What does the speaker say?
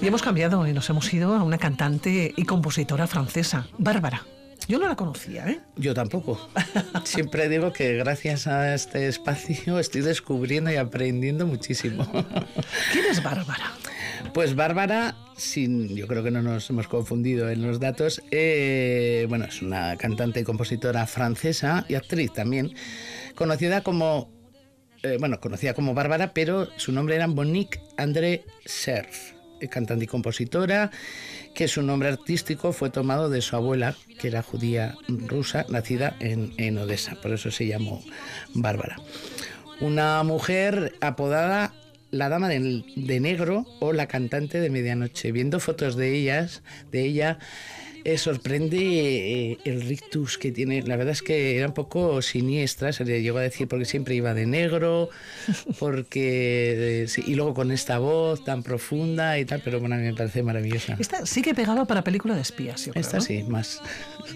Y hemos cambiado y nos hemos ido a una cantante y compositora francesa, Bárbara. Yo no la conocía, ¿eh? Yo tampoco. Siempre digo que gracias a este espacio estoy descubriendo y aprendiendo muchísimo. ¿Quién es Bárbara? Pues Bárbara, yo creo que no nos hemos confundido en los datos, bueno, es una cantante y compositora francesa y actriz también, conocida como Bárbara, pero su nombre era Monique André Cerf, cantante y compositora, que su nombre artístico fue tomado de su abuela, que era judía rusa, nacida en Odessa, por eso se llamó Bárbara. Una mujer apodada la dama de negro o la cantante de medianoche. Viendo fotos de ella, sorprende el rictus que tiene. La verdad es que era un poco siniestra, se le llegó a decir, porque siempre iba de negro, y luego con esta voz tan profunda y tal, pero bueno, a mí me parece maravillosa. Esta sí que pegaba para película de espías, yo creo, Esta ¿no? sí, más.